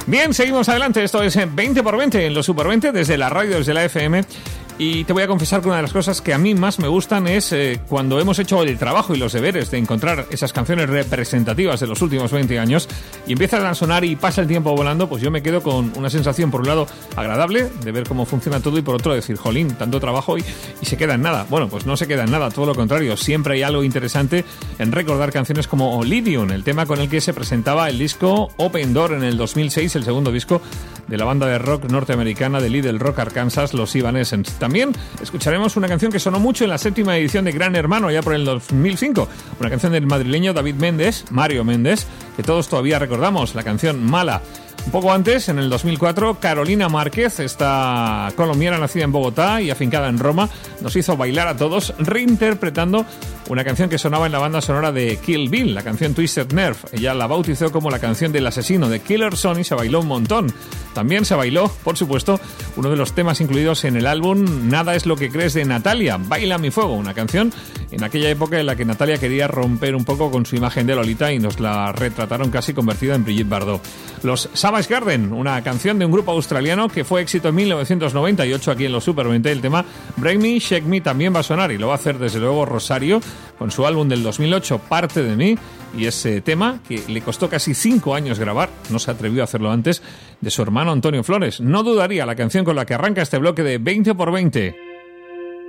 Bien, seguimos adelante. Esto es 20 por 20 en los Super 20 desde la radio, desde la FM. Y te voy a confesar que una de las cosas que a mí más me gustan es cuando hemos hecho el trabajo y los deberes de encontrar esas canciones representativas de los últimos 20 años y empiezan a sonar y pasa el tiempo volando, pues yo me quedo con una sensación, por un lado, agradable de ver cómo funciona todo y por otro decir, jolín, tanto trabajo y se queda en nada. Bueno, pues no se queda en nada, todo lo contrario. Siempre hay algo interesante en recordar canciones como Lydion, el tema con el que se presentaba el disco Open Door en el 2006, el segundo disco de la banda de rock norteamericana de Little Rock, Arkansas, los Evanescence. También escucharemos una canción que sonó mucho en la 7ª edición de Gran Hermano, ya por el 2005. Una canción del madrileño David Méndez, Mario Méndez, que todos todavía recordamos, la canción Mala. Un poco antes, en el 2004, Carolina Márquez, esta colombiana nacida en Bogotá y afincada en Roma, nos hizo bailar a todos reinterpretando una canción que sonaba en la banda sonora de Kill Bill, la canción Twisted Nerve. Ella la bautizó como la canción del asesino de Killer Sony y se bailó un montón. También se bailó, por supuesto, uno de los temas incluidos en el álbum Nada es lo que crees de Natalia, Baila mi fuego, una canción en aquella época en la que Natalia quería romper un poco con su imagen de Lolita y nos la retrataron casi convertida en Brigitte Bardot. Los Savage Garden, una canción de un grupo australiano que fue éxito en 1998 aquí en los Super 20. El tema Break Me, Shake Me también va a sonar y lo va a hacer desde luego Rosario con su álbum del 2008, Parte de mí, y ese tema que le costó casi 5 años grabar, no se atrevió a hacerlo antes, de su hermano Antonio Flores. No dudaría, la canción con la que arranca este bloque de 20 por 20.